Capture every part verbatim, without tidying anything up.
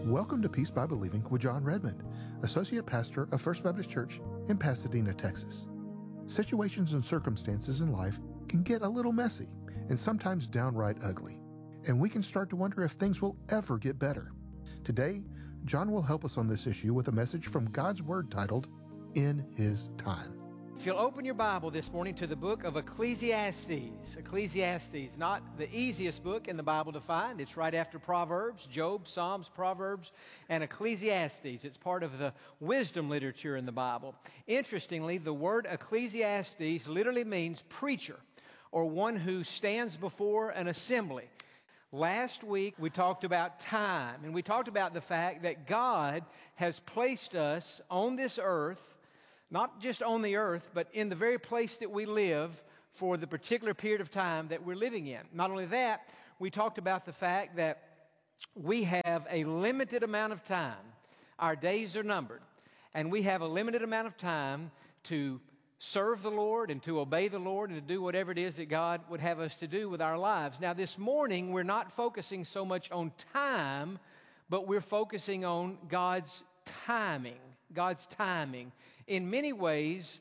Welcome to Peace by Believing with John Redmond, Associate Pastor of First Baptist Church in Pasadena, Texas. Situations and circumstances in life can get a little messy and sometimes downright ugly, and we can start to wonder if things will ever get better. Today, John will help us on this issue with a message from God's Word titled, In His Time. If you'll open your Bible this morning to the book of Ecclesiastes. Ecclesiastes, not the easiest book in the Bible to find. It's right after Proverbs, Job, Psalms, Proverbs, and Ecclesiastes. It's part of the wisdom literature in the Bible. Interestingly, the word Ecclesiastes literally means preacher, or one who stands before an assembly. Last week, we talked about time, and we talked about the fact that God has placed us on this earth, not just on the earth, but in the very place that we live for the particular period of time that we're living in. Not only that, we talked about the fact that we have a limited amount of time. Our days are numbered, and we have a limited amount of time to serve the Lord and to obey the Lord and to do whatever it is that God would have us to do with our lives. Now, this morning, we're not focusing so much on time, but we're focusing on God's timing. God's timing. In many ways,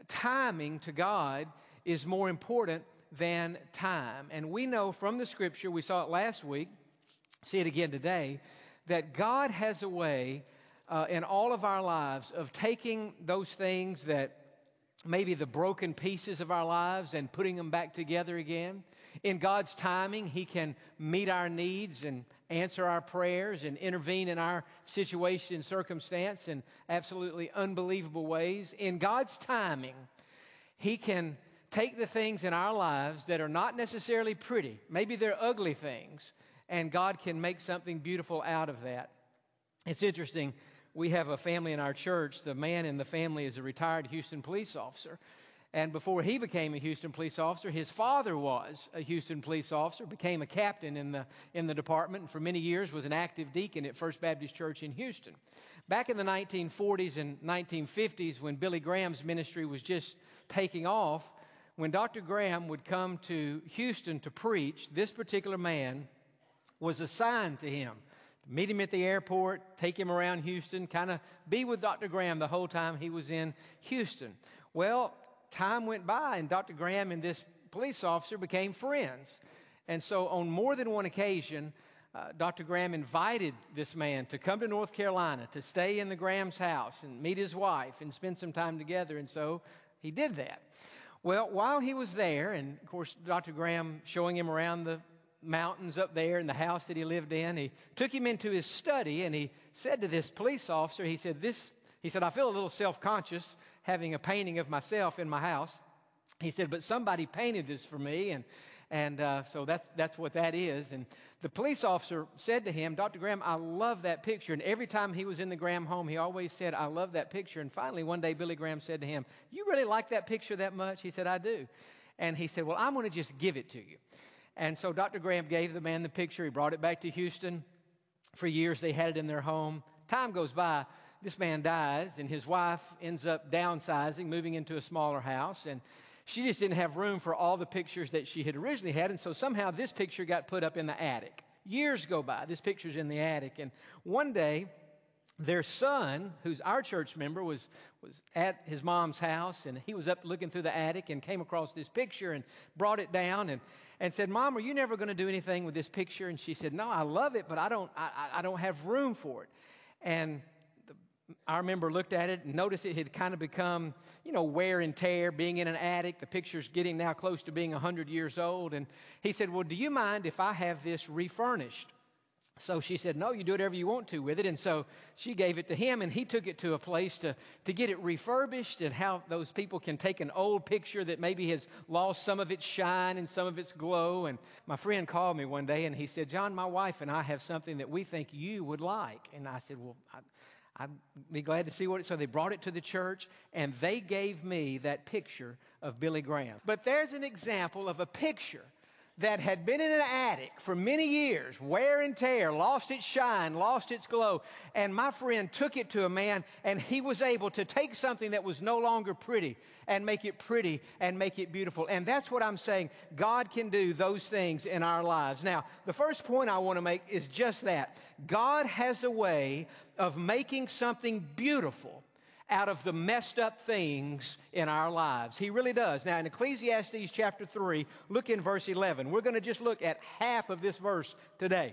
timing to God is more important than time. And we know from the Scripture, we saw it last week, see it again today, that God has a way uh, in all of our lives of taking those things that maybe the broken pieces of our lives and putting them back together again. In God's timing, He can meet our needs and answer our prayers and intervene in our situation and circumstance in absolutely unbelievable ways. In God's timing, He can take the things in our lives that are not necessarily pretty, maybe they're ugly things, and God can make something beautiful out of that. It's interesting. We have a family in our church. The man in the family is a retired Houston police officer. And before he became a Houston police officer, his father was a Houston police officer, became a captain in the in the department, and for many years was an active deacon at First Baptist Church in Houston. Back in the nineteen forties and nineteen fifties, when Billy Graham's ministry was just taking off, when Doctor Graham would come to Houston to preach, this particular man was assigned to him. Meet him at the airport, take him around Houston, kind of be with Doctor Graham the whole time he was in Houston. Well, time went by, and Doctor Graham and this police officer became friends. And so on more than one occasion, uh, Doctor Graham invited this man to come to North Carolina to stay in the Graham's house and meet his wife and spend some time together. And so he did that. Well, while he was there, and of course, Doctor Graham showing him around the mountains up there in the house that he lived in, he took him into his study, and he said to this police officer, he said, this, he said, I feel a little self-conscious having a painting of myself in my house. He said, but somebody painted this for me, and and uh, so that's that's what that is. And the police officer said to him, Doctor Graham, I love that picture. And every time he was in the Graham home, he always said, I love that picture. And finally, one day, Billy Graham said to him, you really like that picture that much? He said, I do. And he said, well, I'm going to just give it to you. And so Doctor Graham gave the man the picture. He brought it back to Houston. For years, they had it in their home. Time goes by. This man dies, and his wife ends up downsizing, moving into a smaller house. And she just didn't have room for all the pictures that she had originally had. And so somehow this picture got put up in the attic. Years go by. This picture's in the attic. And one day, their son, who's our church member, was, was at his mom's house, and he was up looking through the attic and came across this picture and brought it down and, and said, Mom, are you never going to do anything with this picture? And she said, no, I love it, but I don't, I, I don't have room for it. And the, our member looked at it and noticed it had kind of become, you know, wear and tear, being in an attic. The picture's getting now close to being one hundred years old. And he said, well, do you mind if I have this refurnished? So she said, no, you do whatever you want to with it. And so she gave it to him, and he took it to a place to, to get it refurbished, and how those people can take an old picture that maybe has lost some of its shine and some of its glow. And my friend called me one day, and he said, John, my wife and I have something that we think you would like. And I said, well, I, I'd be glad to see what it is. So they brought it to the church, and they gave me that picture of Billy Graham. But there's an example of a picture that had been in an attic for many years, wear and tear, lost its shine, lost its glow. And my friend took it to a man, and he was able to take something that was no longer pretty and make it pretty and make it beautiful. And that's what I'm saying. God can do those things in our lives. Now, the first point I want to make is just that. God has a way of making something beautiful out of the messed up things in our lives. He really does. Now, in Ecclesiastes chapter three, look in verse eleven. We're going to just look at half of this verse today.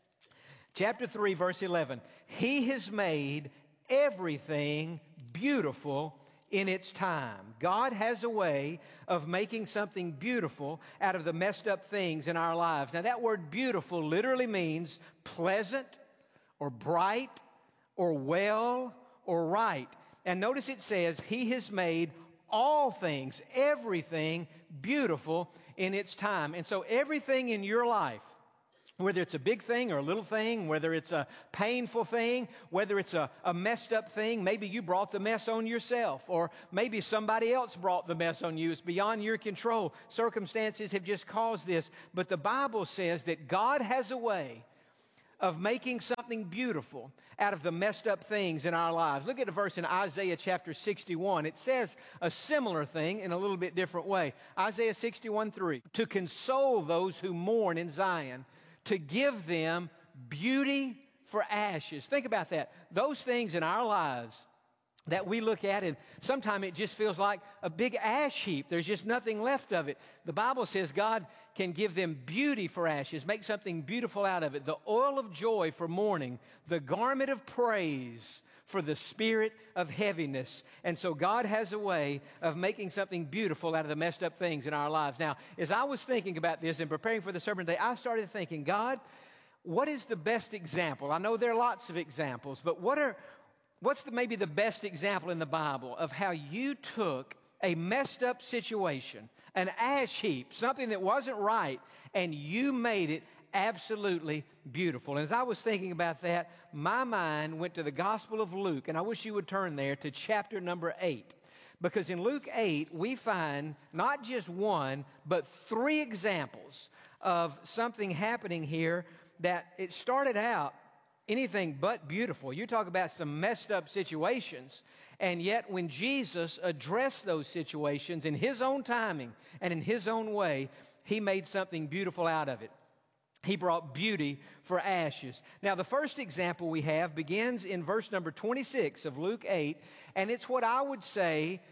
Chapter three, verse eleven. He has made everything beautiful in its time. God has a way of making something beautiful out of the messed up things in our lives. Now, that word beautiful literally means pleasant or bright or well or right. And notice it says, He has made all things, everything beautiful in its time. And so everything in your life, whether it's a big thing or a little thing, whether it's a painful thing, whether it's a, a messed up thing, maybe you brought the mess on yourself, or maybe somebody else brought the mess on you. It's beyond your control. Circumstances have just caused this. But the Bible says that God has a way of making something beautiful out of the messed up things in our lives. Look at the verse in Isaiah chapter sixty-one. It says a similar thing in a little bit different way. Isaiah sixty-one three. To console those who mourn in Zion, to give them beauty for ashes. Think about that. Those things in our lives that we look at, and sometimes it just feels like a big ash heap. There's just nothing left of it. The Bible says God can give them beauty for ashes, make something beautiful out of it. The oil of joy for mourning, the garment of praise for the spirit of heaviness. And so God has a way of making something beautiful out of the messed up things in our lives. Now, as I was thinking about this and preparing for the sermon today, I started thinking, God, what is the best example? I know there are lots of examples, but what are What's the, maybe the best example in the Bible of how you took a messed up situation, an ash heap, something that wasn't right, and you made it absolutely beautiful? And as I was thinking about that, my mind went to the Gospel of Luke, and I wish you would turn there to chapter number eight. Because in Luke eight, we find not just one, but three examples of something happening here that it started out anything but beautiful. You talk about some messed up situations, and yet when Jesus addressed those situations in His own timing and in His own way, He made something beautiful out of it. He brought beauty for ashes. Now, the first example we have begins in verse number twenty-six of Luke eight, and it's what I would say,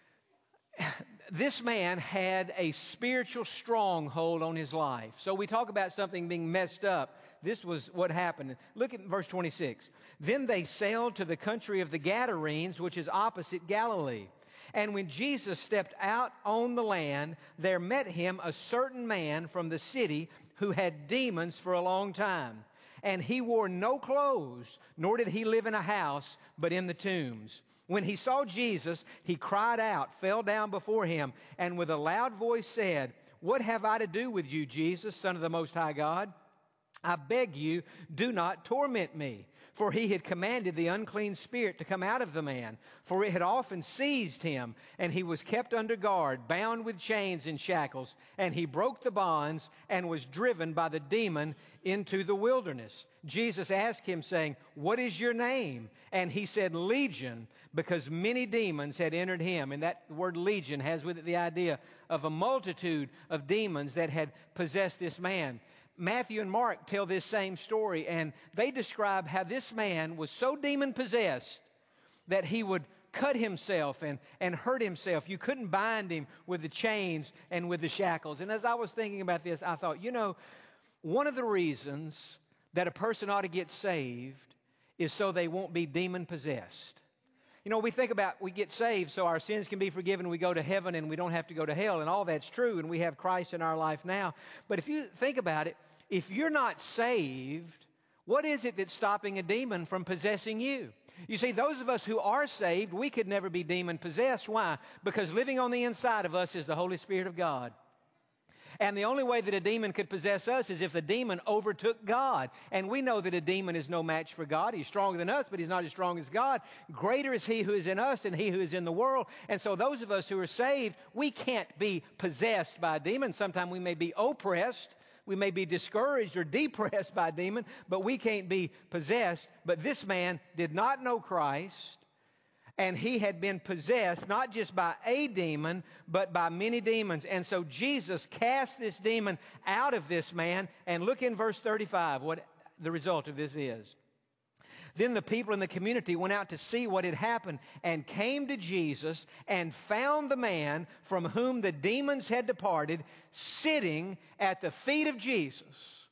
this man had a spiritual stronghold on his life. So we talk about something being messed up. This was what happened. Look at verse twenty-six. Then they sailed to the country of the Gadarenes, which is opposite Galilee. And when Jesus stepped out on the land, there met him a certain man from the city who had demons for a long time. And he wore no clothes, nor did he live in a house, but in the tombs. When he saw Jesus, he cried out, fell down before him, and with a loud voice said, "What have I to do with you, Jesus, Son of the Most High God? I beg you, do not torment me." For he had commanded the unclean spirit to come out of the man, for it had often seized him, and he was kept under guard, bound with chains and shackles, and he broke the bonds and was driven by the demon into the wilderness. Jesus asked him, saying, "What is your name?" And he said, "Legion," because many demons had entered him. And that word legion has with it the idea of a multitude of demons that had possessed this man. Matthew and Mark tell this same story, and they describe how this man was so demon-possessed that he would cut himself and, and hurt himself. You couldn't bind him with the chains and with the shackles. And as I was thinking about this, I thought, you know, one of the reasons that a person ought to get saved is so they won't be demon-possessed. You know, we think about we get saved so our sins can be forgiven, we go to heaven, and we don't have to go to hell, and all that's true, and we have Christ in our life now. But if you think about it, if you're not saved, what is it that's stopping a demon from possessing you? You see, those of us who are saved, we could never be demon-possessed. Why? Because living on the inside of us is the Holy Spirit of God. And the only way that a demon could possess us is if the demon overtook God. And we know that a demon is no match for God. He's stronger than us, but he's not as strong as God. Greater is he who is in us than he who is in the world. And so those of us who are saved, we can't be possessed by a demon. Sometimes we may be oppressed. We may be discouraged or depressed by a demon, but we can't be possessed. But this man did not know Christ. And he had been possessed not just by a demon, but by many demons. And so Jesus cast this demon out of this man. And look in verse thirty-five, what the result of this is. Then the people in the community went out to see what had happened and came to Jesus and found the man from whom the demons had departed sitting at the feet of Jesus,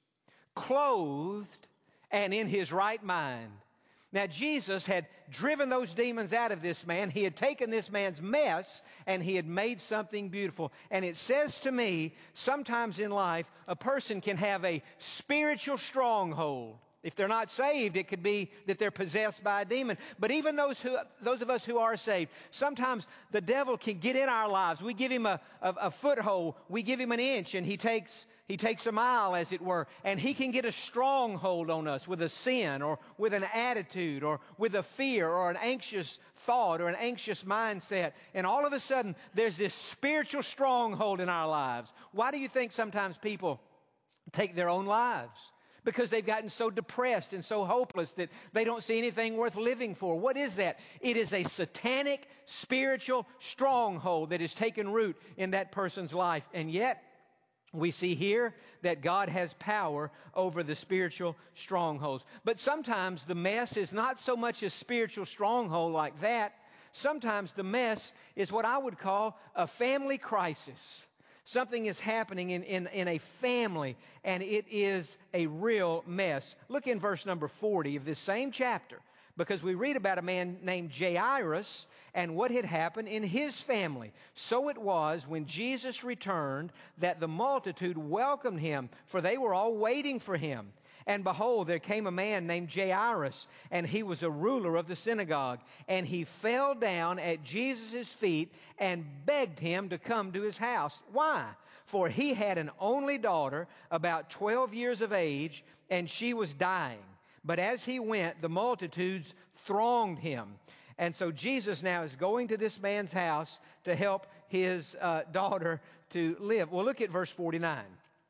clothed and in his right mind. Now, Jesus had driven those demons out of this man. He had taken this man's mess and he had made something beautiful. And it says to me, sometimes in life, a person can have a spiritual stronghold. If they're not saved, it could be that they're possessed by a demon. But even those who, those of us who are saved, sometimes the devil can get in our lives. We give him a, a, a foothold. We give him an inch, and he takes, he takes a mile, as it were. And he can get a stronghold on us with a sin or with an attitude or with a fear or an anxious thought or an anxious mindset. And all of a sudden, there's this spiritual stronghold in our lives. Why do you think sometimes people take their own lives? Because they've gotten so depressed and so hopeless that they don't see anything worth living for. What is that? It is a satanic spiritual stronghold that has taken root in that person's life. And yet, we see here that God has power over the spiritual strongholds. But sometimes the mess is not so much a spiritual stronghold like that. Sometimes the mess is what I would call a family crisis. Something is happening in, in, in a family, and it is a real mess. Look in verse number forty of this same chapter, because we read about a man named Jairus and what had happened in his family. So it was when Jesus returned that the multitude welcomed him, for they were all waiting for him. And behold, there came a man named Jairus, and he was a ruler of the synagogue. And he fell down at Jesus' feet and begged him to come to his house. Why? For he had an only daughter, about twelve years of age, and she was dying. But as he went, the multitudes thronged him. And so Jesus now is going to this man's house to help his uh, daughter to live. Well, look at verse forty-nine.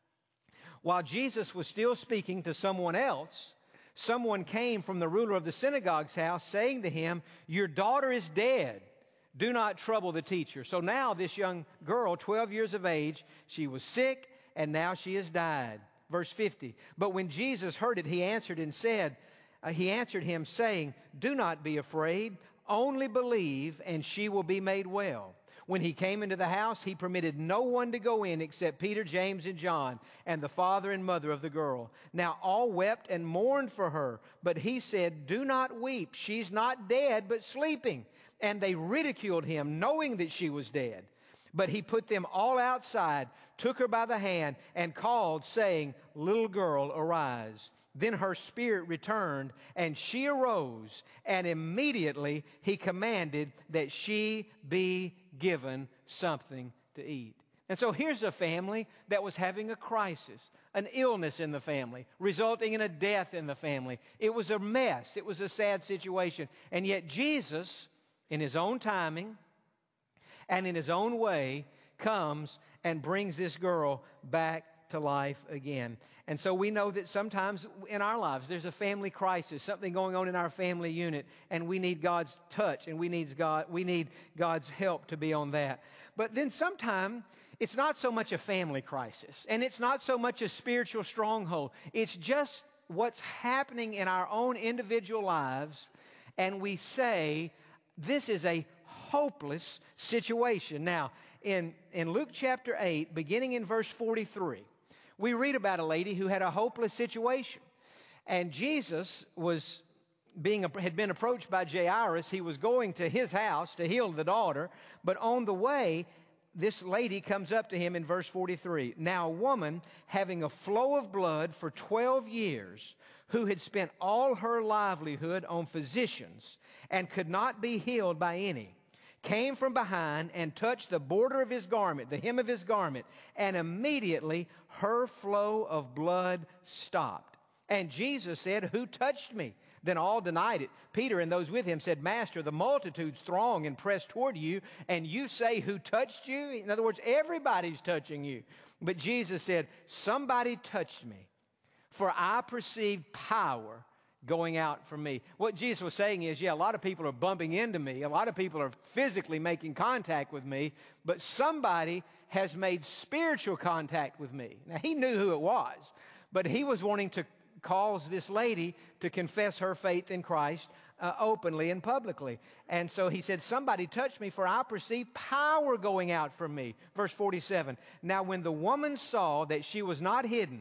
While Jesus was still speaking to someone else, someone came from the ruler of the synagogue's house saying to him, "Your daughter is dead. Do not trouble the teacher." So now this young girl, twelve years of age, she was sick and now she has died. Verse fifty. But when Jesus heard it, he answered and said, uh, he answered him saying, "Do not be afraid, only believe and she will be made well." When he came into the house, he permitted no one to go in except Peter, James, and John, and the father and mother of the girl. Now all wept and mourned for her, but he said, "Do not weep. She's not dead, but sleeping." And they ridiculed him, knowing that she was dead. But he put them all outside, took her by the hand, and called, saying, "Little girl, arise." Then her spirit returned, and she arose, and immediately he commanded that she be given something to eat. And so here's a family that was having a crisis, an illness in the family, resulting in a death in the family. It was a mess. It was a sad situation. And yet Jesus, in his own timing and in his own way, comes and brings this girl back to life again. And so we know that sometimes in our lives there's a family crisis, something going on in our family unit, and we need God's touch and we need God, we need God's help to be on that. But then sometimes it's not so much a family crisis, and it's not so much a spiritual stronghold. It's just what's happening in our own individual lives, and we say this is a hopeless situation. Now, in, in Luke chapter eight, beginning in verse forty-three, we read about a lady who had a hopeless situation. And Jesus was being, had been approached by Jairus. He was going to his house to heal the daughter. But on the way, this lady comes up to him in verse forty-three. Now a woman having a flow of blood for twelve years, who had spent all her livelihood on physicians and could not be healed by any, came from behind and touched the border of his garment, the hem of his garment, and immediately her flow of blood stopped. And Jesus said, "Who touched me?" Then all denied it. Peter and those with him said, "Master, the multitudes throng and press toward you, and you say, 'Who touched you?'" In other words, everybody's touching you. But Jesus said, "Somebody touched me, for I perceived power going out from me." What Jesus was saying is, yeah, a lot of people are bumping into me. A lot of people are physically making contact with me, but somebody has made spiritual contact with me. Now, he knew who it was, but he was wanting to cause this lady to confess her faith in Christ uh, openly and publicly. And so he said, "Somebody touched me, for I perceived power going out from me." Verse forty-seven, "Now when the woman saw that she was not hidden,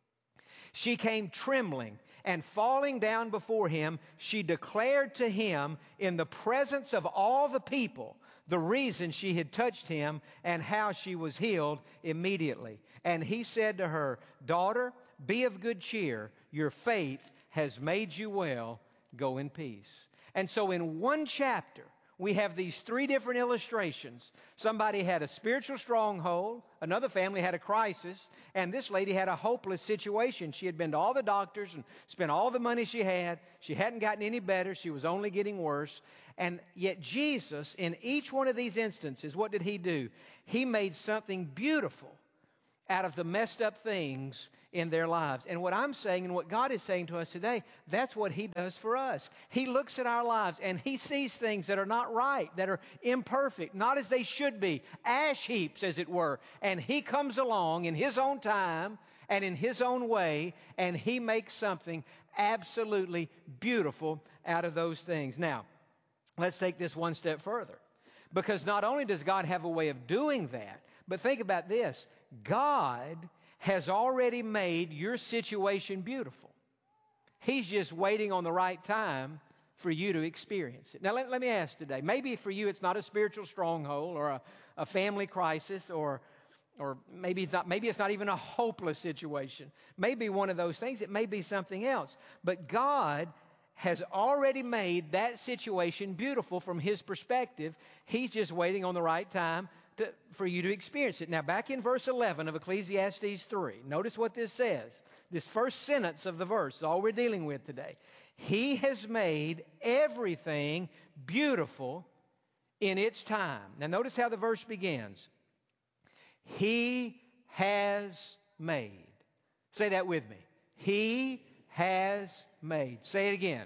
she came trembling, and falling down before him, she declared to him in the presence of all the people the reason she had touched him and how she was healed immediately. And he said to her, 'Daughter, be of good cheer. Your faith has made you well. Go in peace.'" And so in one chapter, we have these three different illustrations. Somebody had a spiritual stronghold, another family had a crisis, and this lady had a hopeless situation. She had been to all the doctors and spent all the money she had. She hadn't gotten any better. She was only getting worse. And yet Jesus, in each one of these instances, what did he do? He made something beautiful out of the messed up things in their lives. And what I'm saying and what God is saying to us today, that's what he does for us. He looks at our lives and he sees things that are not right, that are imperfect, not as they should be, ash heaps as it were. And he comes along in his own time and in his own way, and he makes something absolutely beautiful out of those things. Now, let's take this one step further. Because not only does God have a way of doing that, but think about this. God has already made your situation beautiful. He's just waiting on the right time for you to experience it. Now, let, let me ask today. Maybe for you it's not a spiritual stronghold or a, a family crisis, or, or maybe, it's not, maybe it's not even a hopeless situation. Maybe one of those things. It may be something else. But God has already made that situation beautiful from his perspective. He's just waiting on the right time To, for you to experience it. Now, back in verse eleven of Ecclesiastes three, notice what this says. This first sentence of the verse is all we're dealing with today. He has made everything beautiful in its time. Now, notice how the verse begins. He has made. Say that with me. He has made. Say it again.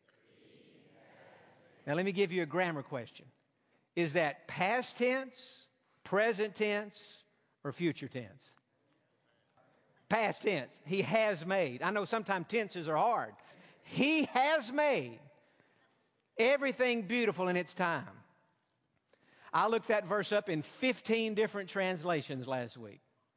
Now, let me give you a grammar question. Is that past tense, present tense, or future tense? Past tense. He has made. I know sometimes tenses are hard. He has made everything beautiful in its time. I looked that verse up in fifteen different translations last week.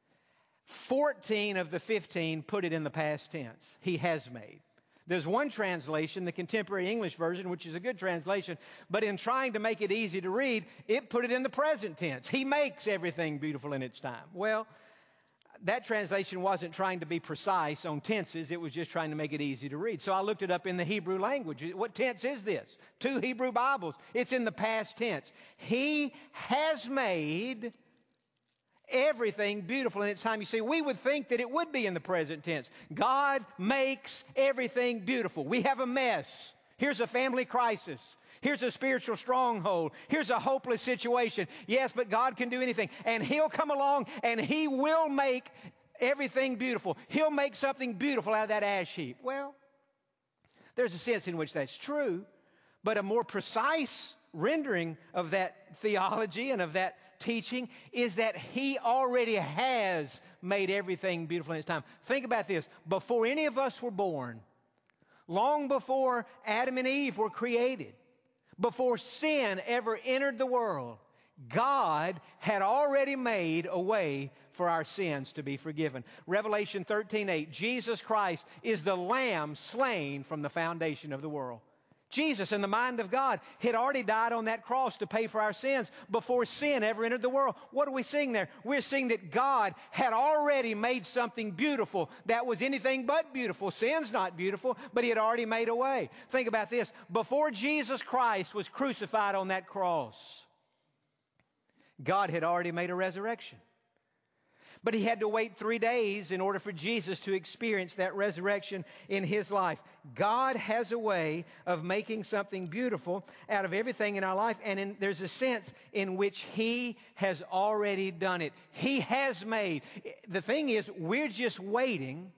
fourteen of the fifteen put it in the past tense. He has made. There's one translation, the Contemporary English Version, which is a good translation, but in trying to make it easy to read, it put it in the present tense. He makes everything beautiful in its time. Well, that translation wasn't trying to be precise on tenses. It was just trying to make it easy to read. So I looked it up in the Hebrew language. What tense is this? Two Hebrew Bibles. It's in the past tense. He has made everything beautiful in its time. You see, we would think that it would be in the present tense. God makes everything beautiful. We have a mess. Here's a family crisis. Here's a spiritual stronghold. Here's a hopeless situation. Yes, but God can do anything. And he'll come along and he will make everything beautiful. He'll make something beautiful out of that ash heap. Well, there's a sense in which that's true, but a more precise rendering of that theology and of that teaching is that he already has made everything beautiful in his time. Think about this. Before any of us were born, long before Adam and Eve were created, before sin ever entered the world, God had already made a way for our sins to be forgiven. Revelation thirteen eight, Jesus Christ is the Lamb slain from the foundation of the world. Jesus, in the mind of God, had already died on that cross to pay for our sins before sin ever entered the world. What are we seeing there? We're seeing that God had already made something beautiful that was anything but beautiful. Sin's not beautiful, but he had already made a way. Think about this. Before Jesus Christ was crucified on that cross, God had already made a resurrection. But he had to wait three days in order for Jesus to experience that resurrection in his life. God has a way of making something beautiful out of everything in our life, and in, there's a sense in which he has already done it. He has made. The thing is, we're just waiting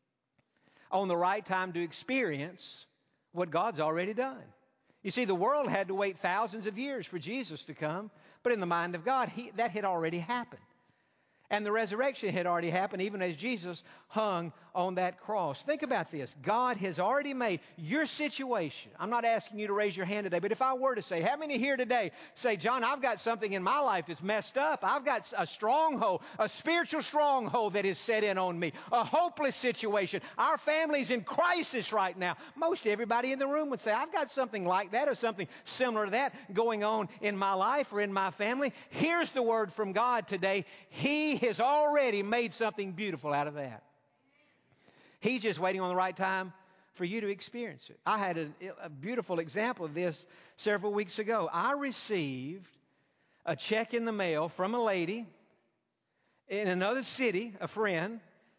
on the right time to experience what God's already done. You see, the world had to wait thousands of years for Jesus to come, but in the mind of God, he, that had already happened. And the resurrection had already happened even as Jesus hung on that cross. Think about this. God has already made your situation. I'm not asking you to raise your hand today, but if I were to say, how many here today say, John, I've got something in my life that's messed up. I've got a stronghold, a spiritual stronghold that is set in on me, a hopeless situation. Our family's in crisis right now. Most everybody in the room would say, I've got something like that or something similar to that going on in my life or in my family. Here's the word from God today. He has already made something beautiful out of that. He's just waiting on the right time for you to experience it. I had a, a beautiful example of this several weeks ago. I received a check in the mail from a lady in another city, a friend,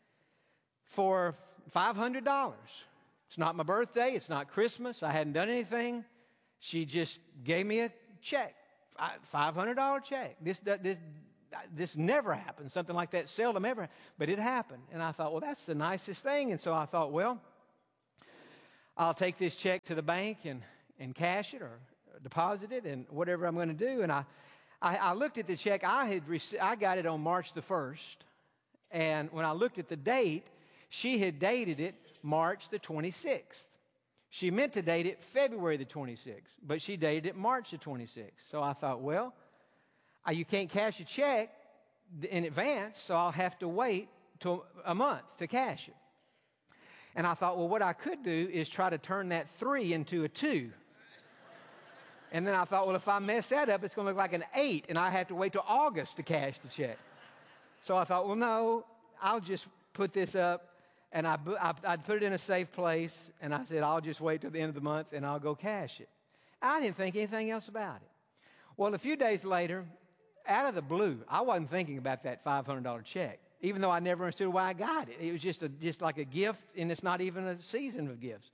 for five hundred dollars. It's not my birthday. It's not Christmas. I hadn't done anything. She just gave me a check, five hundred dollars check. This, this, This never happens. Something like that seldom ever, but it happened. And I thought, well, that's the nicest thing. And so I thought, well, I'll take this check to the bank and, and cash it or deposit it and whatever I'm going to do. And I, I, I looked at the check. I had rec- I got it on March the first. And when I looked at the date, she had dated it March the twenty-sixth. She meant to date it February the twenty-sixth, but she dated it March the twenty-sixth. So I thought, well, you can't cash a check in advance, so I'll have to wait till a month to cash it. And I thought, well, what I could do is try to turn that three into a two. And then I thought, well, if I mess that up, it's going to look like an eight, and I have to wait till August to cash the check. So I thought, well, no, I'll just put this up, and I, I, I'd put it in a safe place, and I said, I'll just wait till the end of the month, and I'll go cash it. I didn't think anything else about it. Well, a few days later, out of the blue, I wasn't thinking about that five hundred dollars check, even though I never understood why I got it. It was just a, just like a gift, and it's not even a season of gifts.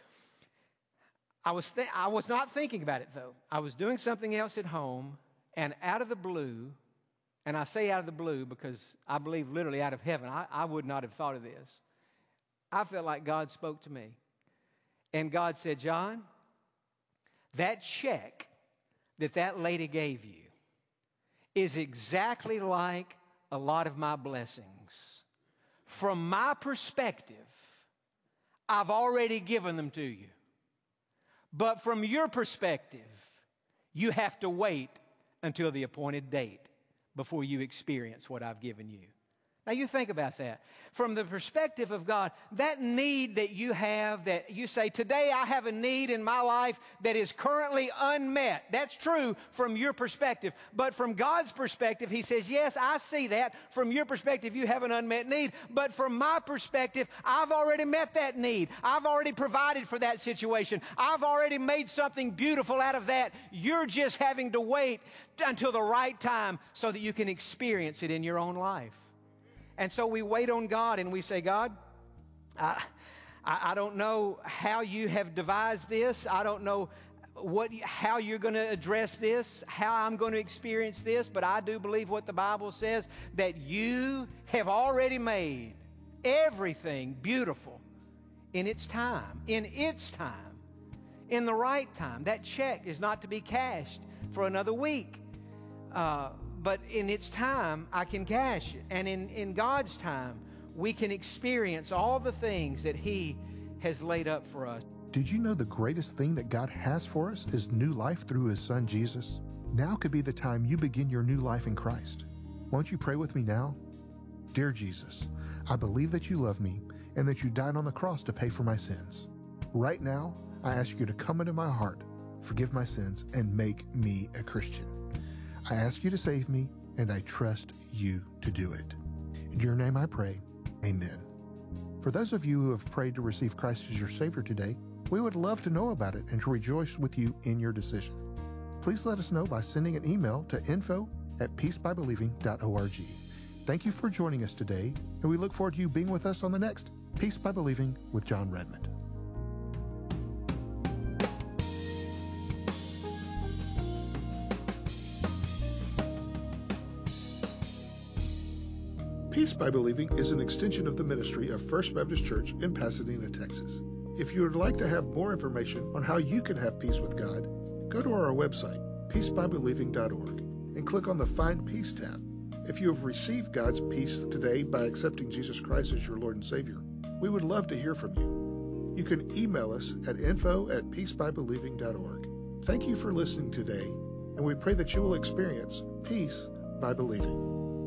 I was th- I was not thinking about it, though. I was doing something else at home, and out of the blue, and I say out of the blue because I believe literally out of heaven, I, I would not have thought of this. I felt like God spoke to me. And God said, John, that check that that lady gave you is exactly like a lot of my blessings. From my perspective, I've already given them to you. But from your perspective, you have to wait until the appointed date before you experience what I've given you. Now you think about that. From the perspective of God, that need that you have, that you say, today I have a need in my life that is currently unmet. That's true from your perspective. But from God's perspective, He says, yes, I see that. From your perspective, you have an unmet need. But from my perspective, I've already met that need. I've already provided for that situation. I've already made something beautiful out of that. You're just having to wait until the right time so that you can experience it in your own life. And so we wait on God and we say, God, I, I don't know how you have devised this. I don't know what, how you're going to address this, how I'm going to experience this, but I do believe what the Bible says, that you have already made everything beautiful in its time, in its time, in the right time. That check is not to be cashed for another week. Uh, But in its time, I can cash it. And in, in God's time, we can experience all the things that He has laid up for us. Did you know the greatest thing that God has for us is new life through His Son, Jesus? Now could be the time you begin your new life in Christ. Won't you pray with me now? Dear Jesus, I believe that you love me and that you died on the cross to pay for my sins. Right now, I ask you to come into my heart, forgive my sins, and make me a Christian. I ask you to save me, and I trust you to do it. In your name I pray, amen. For those of you who have prayed to receive Christ as your Savior today, we would love to know about it and to rejoice with you in your decision. Please let us know by sending an email to info at peace by believing dot org. Thank you for joining us today, and we look forward to you being with us on the next Peace by Believing with John Redmond. Peace by Believing is an extension of the ministry of First Baptist Church in Pasadena, Texas. If you would like to have more information on how you can have peace with God, go to our website, peace by believing dot org, and click on the Find Peace tab. If you have received God's peace today by accepting Jesus Christ as your Lord and Savior, we would love to hear from you. You can email us at info at peace by believing dot org. Thank you for listening today, and we pray that you will experience peace by believing.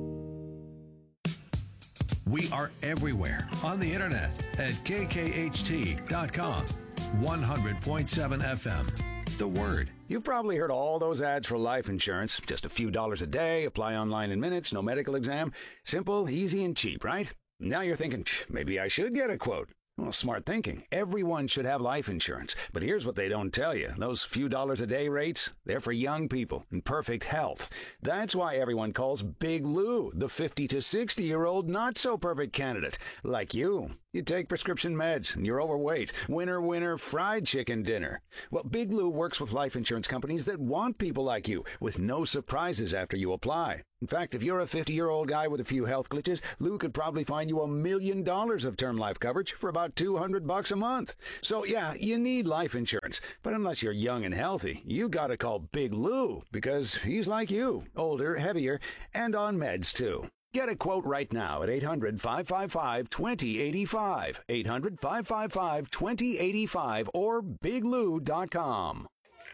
We are everywhere on the internet at K K H T dot com, one hundred point seven F M. The Word. You've probably heard all those ads for life insurance. Just a few dollars a day, apply online in minutes, no medical exam. Simple, easy, and cheap, right? Now you're thinking, maybe I should get a quote. Well, smart thinking. Everyone should have life insurance. But here's what they don't tell you. Those few dollars a day rates, they're for young people in perfect health. That's why everyone calls Big Lou the fifty to sixty-year-old not-so-perfect candidate. Like you. You take prescription meds and you're overweight. Winner, winner, fried chicken dinner. Well, Big Lou works with life insurance companies that want people like you with no surprises after you apply. In fact, if you're a fifty-year-old guy with a few health glitches, Lou could probably find you a million dollars of term life coverage for about two hundred bucks a month. So yeah, you need life insurance. But unless you're young and healthy, you gotta call Big Lou because he's like you, older, heavier, and on meds too. Get a quote right now at eight hundred, five five five, two zero eight five, eight hundred, five five five, two zero eight five, or big lou dot com.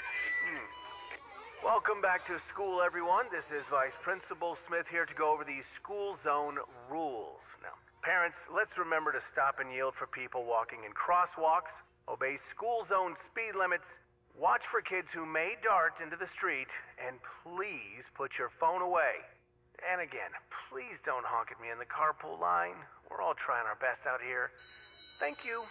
Welcome back to school, everyone. This is Vice Principal Smith here to go over these school zone rules. Now, parents, let's remember to stop and yield for people walking in crosswalks, obey school zone speed limits, watch for kids who may dart into the street, and please put your phone away. And again, please don't honk at me in the carpool line. We're all trying our best out here. Thank you.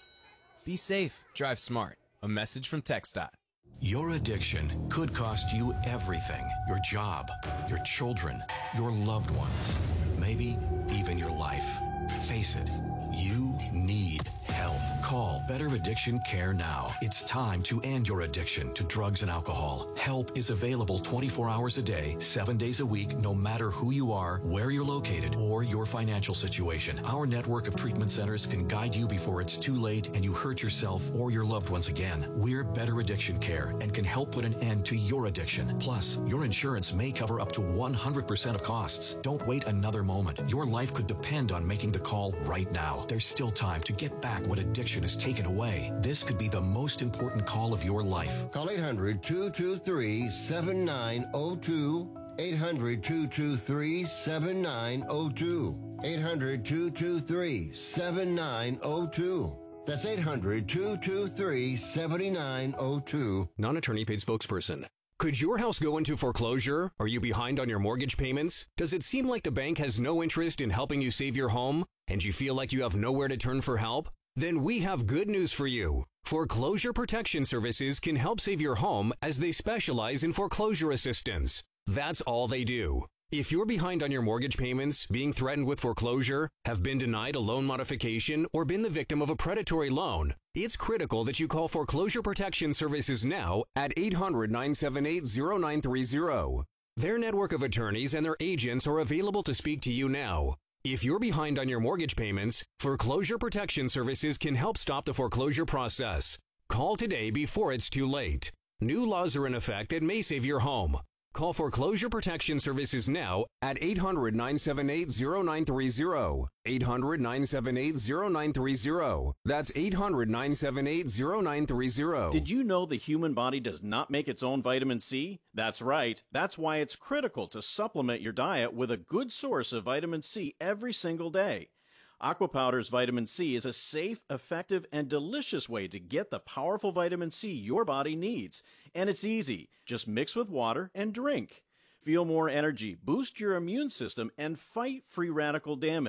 Be safe. Drive smart. A message from TxDOT. Your addiction could cost you everything. Your job, your children, your loved ones, maybe even your life. Face it, you need help. Call Better Addiction Care now. It's time to end your addiction to drugs and alcohol. Help is available twenty-four hours a day, seven days a week, no matter who you are, where you're located, or your financial situation. Our network of treatment centers can guide you before it's too late and you hurt yourself or your loved ones again. We're Better Addiction Care and can help put an end to your addiction. Plus, your insurance may cover up to one hundred percent of costs. Don't wait another moment. Your life could depend on making the call right now. There's still time to get back what addiction is taken away. This could be the most important call of your life. Call eight hundred, two two three, seven nine zero two. eight hundred, two two three, seven nine zero two. eight hundred, two two three, seven nine zero two. That's eight hundred, two two three, seven nine zero two. Non-attorney paid spokesperson. Could your house go into foreclosure? Are you behind on your mortgage payments? Does it seem like the bank has no interest in helping you save your home? And you feel like you have nowhere to turn for help? Then we have good news for you. Foreclosure Protection Services can help save your home as they specialize in foreclosure assistance. That's all they do. If you're behind on your mortgage payments, being threatened with foreclosure, have been denied a loan modification, or been the victim of a predatory loan, it's critical that you call Foreclosure Protection Services now at eight hundred, nine seven eight, zero nine three zero. Their network of attorneys and their agents are available to speak to you now. If you're behind on your mortgage payments, Foreclosure Protection Services can help stop the foreclosure process. Call today before it's too late. New laws are in effect that may save your home. Call Foreclosure Protection Services now at eight hundred, nine seven eight, zero nine three zero. eight hundred, nine seven eight, zero nine three zero. That's eight hundred, nine seven eight, zero nine three zero. Did you know the human body does not make its own vitamin C? That's right. That's why it's critical to supplement your diet with a good source of vitamin C every single day. Aqua Powder's vitamin C is a safe, effective, and delicious way to get the powerful vitamin C your body needs. And it's easy. Just mix with water and drink. Feel more energy, boost your immune system, and fight free radical damage.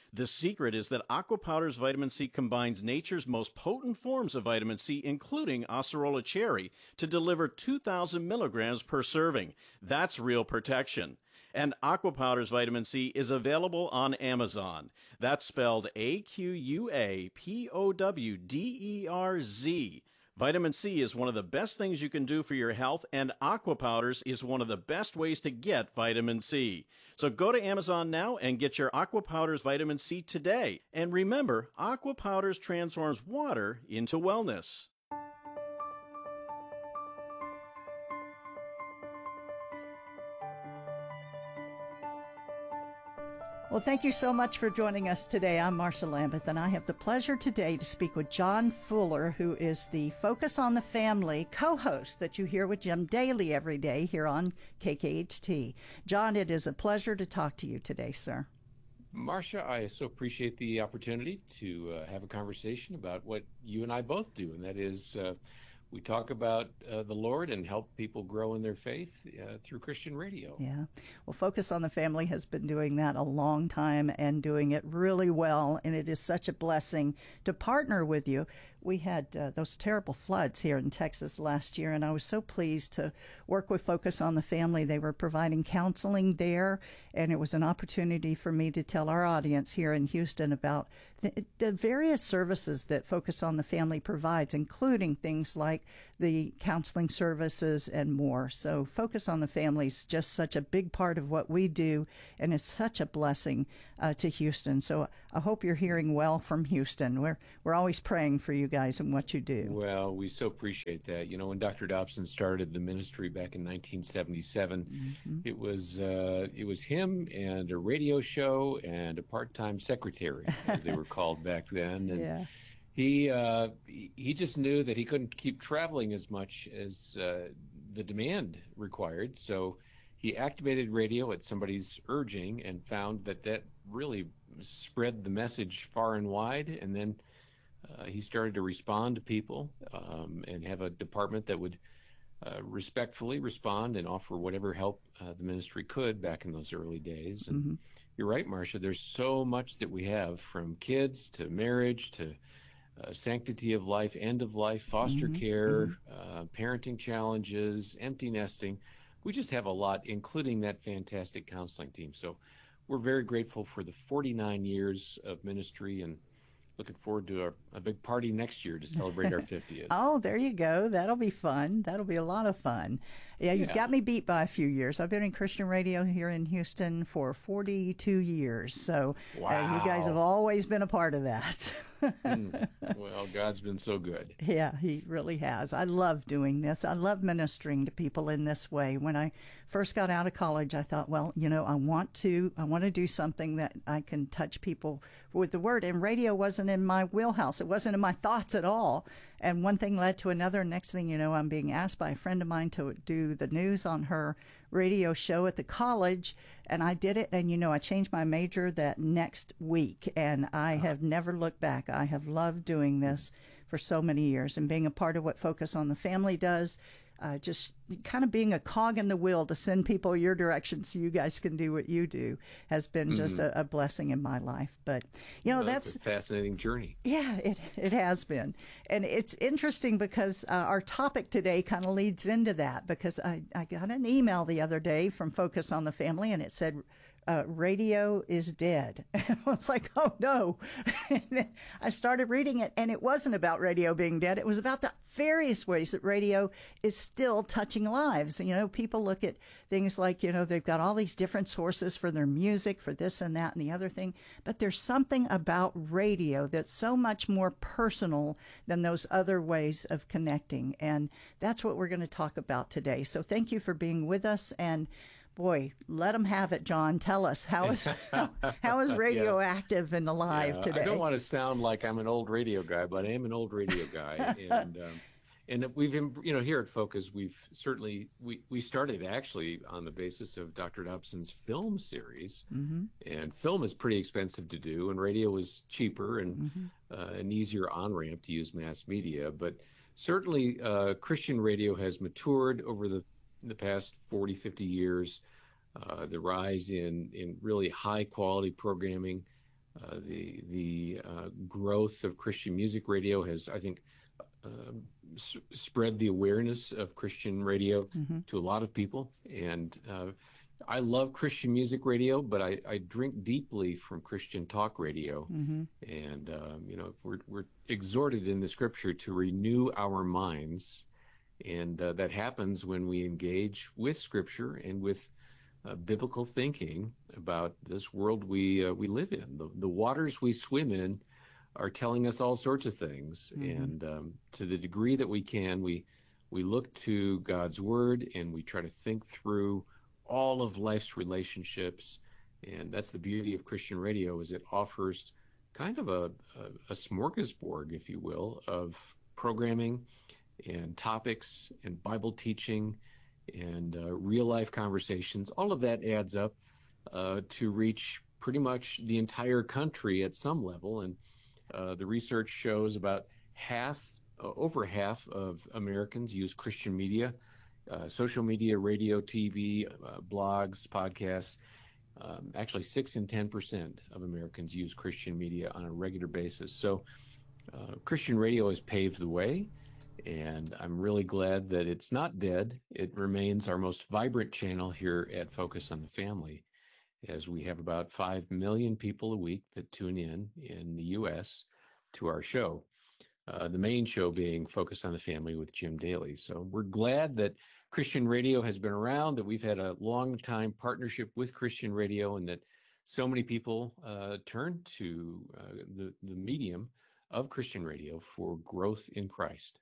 The secret is that Aqua Powder's vitamin C combines nature's most potent forms of vitamin C, including Acerola cherry, to deliver two thousand milligrams per serving. That's real protection. And Aqua Powder's vitamin C is available on Amazon. That's spelled A Q U A P O W D E R Z. Vitamin C is one of the best things you can do for your health, and Aqua Powders is one of the best ways to get vitamin C. So go to Amazon now and get your Aqua Powders vitamin C today. And remember, Aqua Powders transforms water into wellness. Well, thank you so much for joining us today. I'm Marsha Lambeth, and I have the pleasure today to speak with John Fuller, who is the Focus on the Family co-host that you hear with Jim Daly every day here on K K H T. John, it is a pleasure to talk to you today, sir. Marsha, I so appreciate the opportunity to uh, have a conversation about what you and I both do, and that is uh, we talk about uh, the Lord and help people grow in their faith uh, through Christian radio. Yeah. Well, Focus on the Family has been doing that a long time and doing it really well, and it is such a blessing to partner with you. We had uh, those terrible floods here in Texas last year, and I was so pleased to work with Focus on the Family. They were providing counseling there, and it was an opportunity for me to tell our audience here in Houston about the, the various services that Focus on the Family provides, including things like the counseling services and more. So Focus on the Family is just such a big part of what we do, and it's such a blessing uh, to Houston. So I hope you're hearing well from Houston. We're we're always praying for you guys and what you do. Well, we so appreciate that. You know, when Doctor Dobson started the ministry back in nineteen seventy-seven, mm-hmm. it was uh, it was him and a radio show and a part-time secretary, as they were called back then. And yeah. he uh, he just knew that he couldn't keep traveling as much as uh, the demand required. So he activated radio at somebody's urging and found that that really spread the message far and wide. And then uh, he started to respond to people um, and have a department that would uh, respectfully respond and offer whatever help uh, the ministry could back in those early days. And mm-hmm. you're right, Marsha, there's so much that we have, from kids to marriage to uh, sanctity of life, end of life, foster mm-hmm. care, mm-hmm. uh, parenting challenges, empty nesting. We just have a lot, including that fantastic counseling team. So we're very grateful for the forty-nine years of ministry, and looking forward to a, a big party next year to celebrate our fiftieth. Oh, there you go. That'll be fun. That'll be a lot of fun. Yeah, you've yeah. got me beat by a few years. I've been in Christian radio here in Houston for forty-two years. So wow. uh, you guys have always been a part of that. mm. Well, God's been so good. Yeah, he really has. I love doing this. I love ministering to people in this way. When I first got out of college, I thought, well, you know, I want to, I want to do something that I can touch people with the word. And radio wasn't in my wheelhouse. It wasn't in my thoughts at all. And one thing led to another. Next thing you know, I'm being asked by a friend of mine to do the news on her radio show at the college, and I did it. And, you know, I changed my major that next week, and I have never looked back. I have loved doing this for so many years, and being a part of what Focus on the Family does, uh, just kind of being a cog in the wheel to send people your direction so you guys can do what you do has been just mm-hmm. a, a blessing in my life. But, you know, well, that's it's a fascinating journey. Yeah, it, it has been. And it's interesting because uh, our topic today kind of leads into that, because I, I got an email the other day from Focus on the Family, and it said, Uh, radio is dead. And I was like, oh no. And then I started reading it, and it wasn't about radio being dead. It was about the various ways that radio is still touching lives. You know, people look at things like, you know, they've got all these different sources for their music, for this and that and the other thing. But there's something about radio that's so much more personal than those other ways of connecting. And that's what we're going to talk about today. So thank you for being with us. And boy, let them have it, John. Tell us, how is how, how is radio yeah. active and alive yeah, today? I don't want to sound like I'm an old radio guy, but I am an old radio guy. and um, and we've, you know, here at Focus, we've certainly, we, we started actually on the basis of Doctor Dobson's film series. Mm-hmm. And film is pretty expensive to do, and radio is cheaper and mm-hmm. uh, an easier on-ramp to use mass media. But certainly uh, Christian radio has matured over the the past forty, fifty years. Uh, the rise in, in really high quality programming Uh, the the uh, growth of Christian music radio has, I think, uh, s- spread the awareness of Christian radio mm-hmm. to a lot of people. And uh, I love Christian music radio, but I, I drink deeply from Christian talk radio. Mm-hmm. And, um, you know, we're, we're exhorted in the scripture to renew our minds. And uh, that happens when we engage with scripture and with uh, biblical thinking about this world we uh, we live in. The, the waters we swim in are telling us all sorts of things. Mm-hmm. And um, to the degree that we can, we we look to God's word and we try to think through all of life's relationships. And that's the beauty of Christian radio, is it offers kind of a, a, a smorgasbord, if you will, of programming and topics and Bible teaching and uh, real life conversations. All of that adds up uh, to reach pretty much the entire country at some level. And uh, the research shows about half, uh, over half of Americans use Christian media, uh, social media, radio, T V, uh, blogs, podcasts. Um, actually, six and ten percent of Americans use Christian media on a regular basis. So uh, Christian radio has paved the way. And I'm really glad that it's not dead. It remains our most vibrant channel here at Focus on the Family, as we have about five million people a week that tune in in the U S to our show, uh, the main show being Focus on the Family with Jim Daly. So we're glad that Christian radio has been around, that we've had a long time partnership with Christian radio, and that so many people uh, turn to uh, the, the medium of Christian radio for growth in Christ.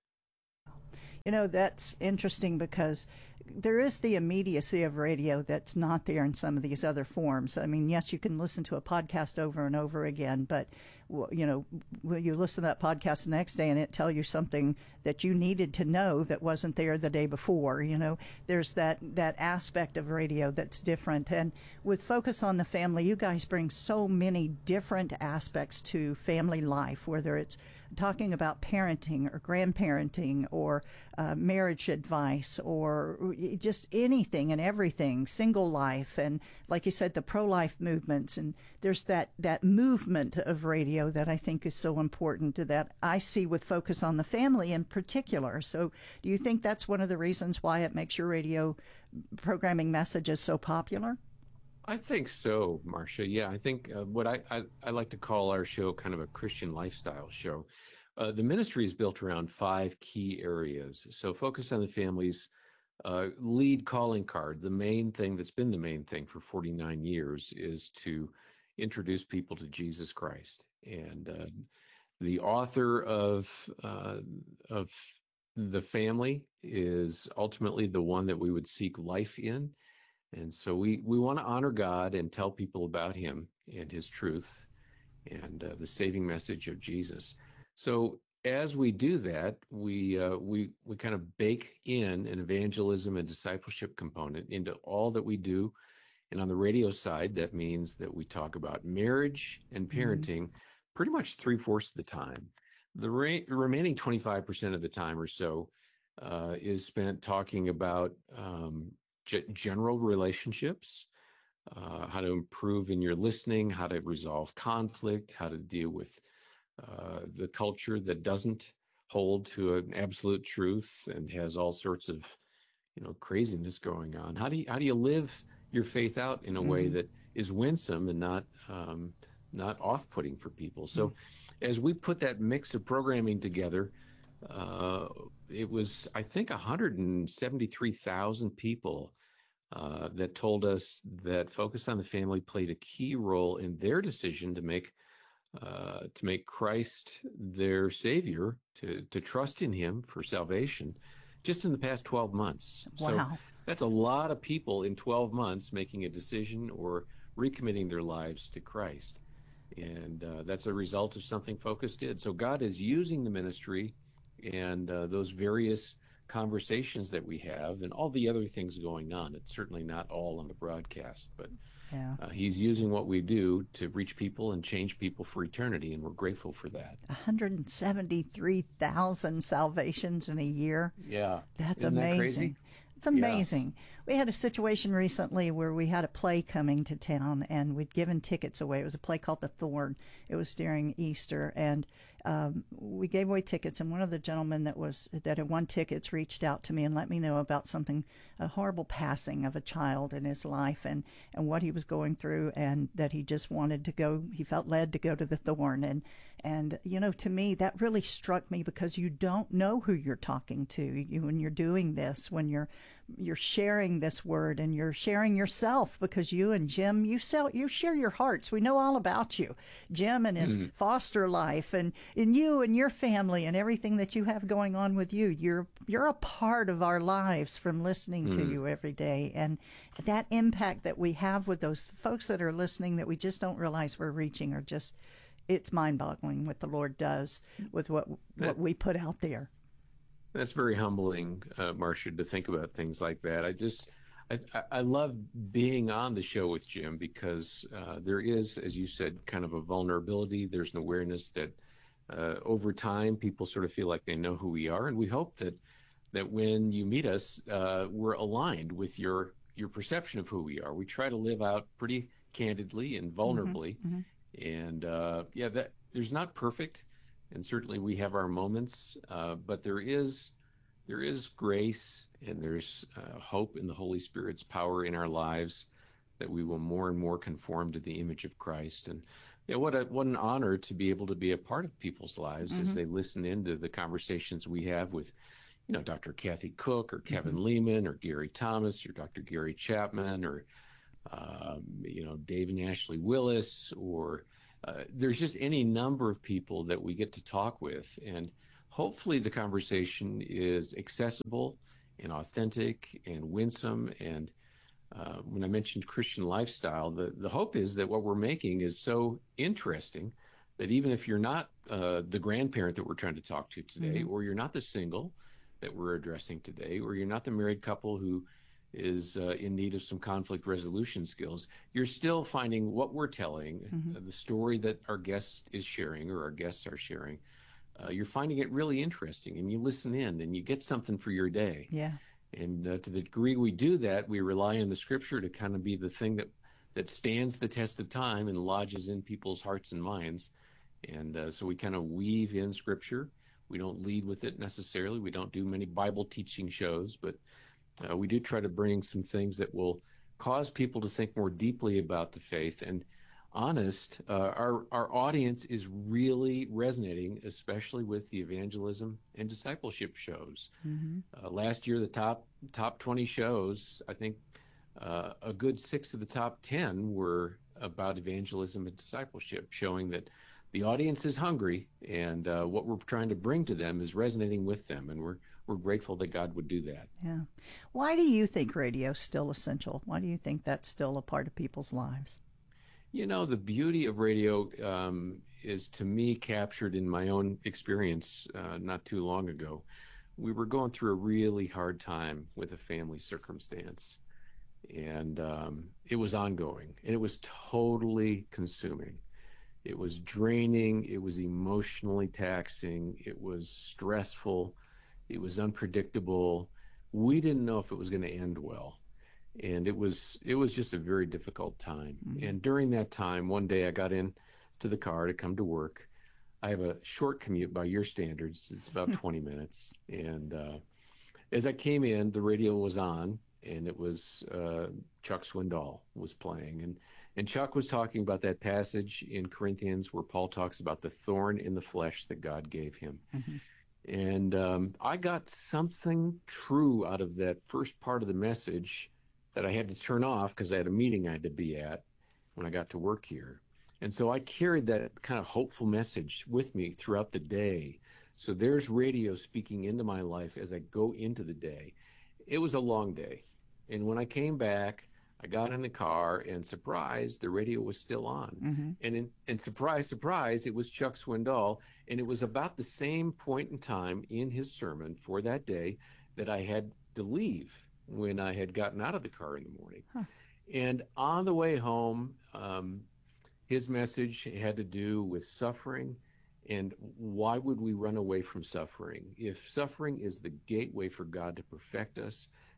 You know, that's interesting because there is the immediacy of radio that's not there in some of these other forms. I mean, yes, you can listen to a podcast over and over again, but, you know, when you listen to that podcast the next day and it tell you something that you needed to know that wasn't there the day before, you know, there's that, that aspect of radio that's different. And with Focus on the Family, you guys bring so many different aspects to family life, whether it's talking about parenting or grandparenting or uh, marriage advice or just anything and everything, single life, and like you said, the pro-life movements. And there's that, that movement of radio that I think is so important, that I see with Focus on the Family in particular. So do you think that's one of the reasons why it makes your radio programming messages so popular? I think so, Marcia. Yeah, I think uh, what I, I, I like to call our show kind of a Christian lifestyle show. Uh, the ministry is built around five key areas. So Focus on the Family's uh, lead calling card, the main thing that's been the main thing for forty-nine years, is to introduce people to Jesus Christ. And uh, the author of uh, of the family is ultimately the one that we would seek life in. And so we, we want to honor God and tell people about him and his truth and uh, the saving message of Jesus. So as we do that, we uh, we we kind of bake in an evangelism and discipleship component into all that we do. And on the radio side, that means that we talk about marriage and parenting mm-hmm. pretty much three-fourths of the time. The re- remaining twenty-five percent of the time or so uh, is spent talking about um, g- general relationships, uh, how to improve in your listening, how to resolve conflict, how to deal with uh, the culture that doesn't hold to an absolute truth and has all sorts of, you know, craziness going on. How do you how do you live your faith out in a mm-hmm. way that is winsome and not um, not off-putting for people? So, mm-hmm. as we put that mix of programming together, uh, it was, I think, one hundred seventy-three thousand people uh, that told us that Focus on the Family played a key role in their decision to make uh, to make Christ their Savior, to to trust in Him for salvation, just in the past twelve months. Wow. So that's a lot of people in twelve months making a decision or recommitting their lives to Christ. And uh, that's a result of something Focus did. So God is using the ministry and uh, those various conversations that we have and all the other things going on. It's certainly not all on the broadcast, but yeah. uh, he's using what we do to reach people and change people for eternity, and we're grateful for that. one hundred seventy-three thousand salvations in a year. Yeah. That's Isn't amazing. That crazy? It's amazing. Yeah. We had a situation recently where we had a play coming to town, and we'd given tickets away. It was a play called The Thorn. It was during Easter, and um, we gave away tickets. And one of the gentlemen that was that had won tickets reached out to me and let me know about something, a horrible passing of a child in his life, and and what he was going through, and that he just wanted to go. He felt led to go to The Thorn, and and you know, to me, that really struck me, because you don't know who you're talking to you when you're doing this, when you're you're sharing this word, and you're sharing yourself, because you and Jim, you sell, you share your hearts. We know all about you, Jim and his mm. foster life, and, and you and your family, and everything that you have going on with you. You're you're a part of our lives from listening mm. to you every day, and that impact that we have with those folks that are listening that we just don't realize we're reaching are just, it's mind-boggling what the Lord does with what what we put out there. That's very humbling, uh, Marcia, to think about things like that. I just, I, I love being on the show with Jim, because uh, there is, as you said, kind of a vulnerability. There's an awareness that uh, over time people sort of feel like they know who we are, and we hope that that when you meet us, uh, we're aligned with your your perception of who we are. We try to live out pretty candidly and vulnerably, mm-hmm, mm-hmm. and uh, yeah, that there's not perfect. And certainly we have our moments, uh, but there is there is grace, and there's uh, hope in the Holy Spirit's power in our lives, that we will more and more conform to the image of Christ. And yeah, what a what an honor to be able to be a part of people's lives mm-hmm. as they listen into the conversations we have with, you know, Doctor Kathy Cook, or Kevin mm-hmm. Lehman, or Gary Thomas, or Doctor Gary Chapman, or um, you know, Dave and Ashley Willis, or Uh, there's just any number of people that we get to talk with, and hopefully the conversation is accessible and authentic and winsome. And uh, when I mentioned Christian lifestyle, the, the hope is that what we're making is so interesting that even if you're not uh, the grandparent that we're trying to talk to today, mm-hmm. or you're not the single that we're addressing today, or you're not the married couple who is uh, in need of some conflict resolution skills, you're still finding what we're telling, mm-hmm. uh, the story that our guest is sharing, or our guests are sharing, uh, you're finding it really interesting, and you listen in and you get something for your day. Yeah. And uh, to the degree we do that, we rely on the scripture to kind of be the thing that, that stands the test of time and lodges in people's hearts and minds. And uh, so we kind of weave in scripture. We don't lead with it necessarily. We don't do many Bible teaching shows, but Uh, we do try to bring some things that will cause people to think more deeply about the faith. And honest, uh, our, our audience is really resonating, especially with the evangelism and discipleship shows. Mm-hmm. Uh, last year, the top top twenty shows, I think uh, a good six of the top ten were about evangelism and discipleship, showing that the audience is hungry, and uh, what we're trying to bring to them is resonating with them. And we're We're grateful that God would do that. Yeah. Why do you think radio is still essential? Why do you think that's still a part of people's lives? You know, the beauty of radio um, is, to me, captured in my own experience uh, not too long ago. We were going through a really hard time with a family circumstance, and um, it was ongoing, and it was totally consuming. It was draining. It was emotionally taxing. It was stressful. It was unpredictable. We didn't know if it was going to end well. And it was it was just a very difficult time. Mm-hmm. And during that time, one day I got in to the car to come to work. I have a short commute by your standards. It's about twenty minutes. And uh, as I came in, the radio was on, and it was uh, Chuck Swindoll was playing. And, and Chuck was talking about that passage in Corinthians where Paul talks about the thorn in the flesh that God gave him. Mm-hmm. And um, I got something true out of that first part of the message that I had to turn off because I had a meeting I had to be at when I got to work here. And so I carried that kind of hopeful message with me throughout the day. So there's radio speaking into my life as I go into the day. It was a long day. And when I came back, I got in the car, and surprise, the radio was still on. Mm-hmm. And, in, and surprise, surprise, it was Chuck Swindoll. And it was about the same point in time in his sermon for that day that I had to leave when I had gotten out of the car in the morning. Huh. And on the way home, um, his message had to do with suffering. And why would we run away from suffering? If suffering is the gateway for God to perfect us,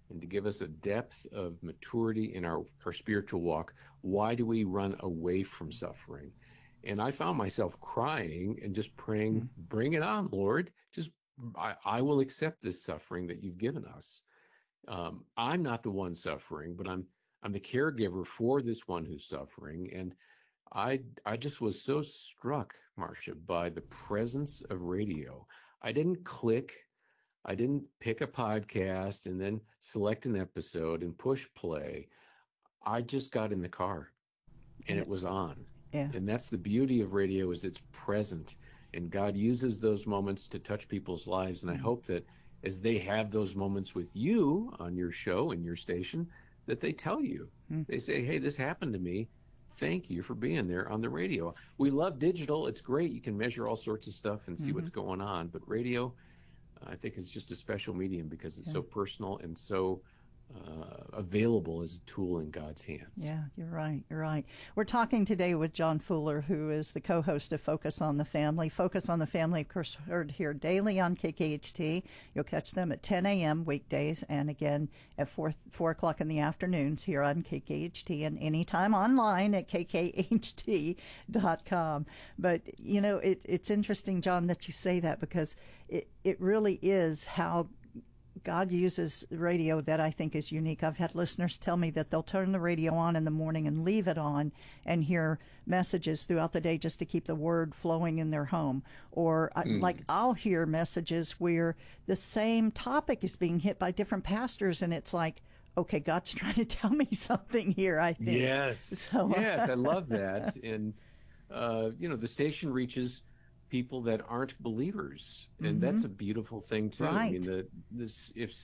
and to give us a depth of maturity in our, our spiritual walk. Why do we run away from suffering? And I found myself crying and just praying, mm-hmm. bring it on, Lord. Just, I, I will accept this suffering that you've given us. Um, I'm not the one suffering, but I'm I'm the caregiver for this one who's suffering. And I I just was so struck, Marcia, by the presence of radio. I didn't click. I didn't pick a podcast and then select an episode and push play. I just got in the car and it was on. Yeah. And that's the beauty of radio, is it's present. And God uses those moments to touch people's lives. And I hope that as they have those moments with you on your show and your station, that they tell you. Mm. They say, hey, this happened to me. Thank you for being there on the radio. We love digital. It's great. You can measure all sorts of stuff and see mm-hmm. what's going on. But radio, I think, is just a special medium because it's yeah. so personal and so uh, available as a tool in God's hands. Yeah, you're right. You're right. We're talking today with John Fuller, who is the co-host of Focus on the Family. Focus on the Family, of course, heard here daily on K K H T. You'll catch them at ten a.m. weekdays and again at four, four o'clock in the afternoons here on K K H T and anytime online at K K H T dot com. But, you know, it, it's interesting, John, that you say that because it, it really is how God uses radio that I think is unique. I've had listeners tell me that they'll turn the radio on in the morning and leave it on and hear messages throughout the day just to keep the word flowing in their home. Or mm. like I'll hear messages where the same topic is being hit by different pastors, and it's like, okay, God's trying to tell me something here, I think. Yes, so, yes, I love that. And, uh, you know, the station reaches people that aren't believers, and mm-hmm. that's a beautiful thing too. Right. I mean, the this if